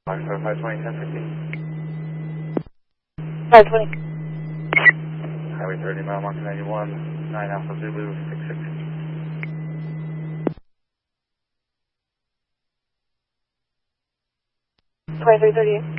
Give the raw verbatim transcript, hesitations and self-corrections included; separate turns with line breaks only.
five twenty, ten fifty.
five twenty.
Highway thirty, mile marker ninety-one, nine Alpha Zulu, six six.
twenty-three thirty-eight.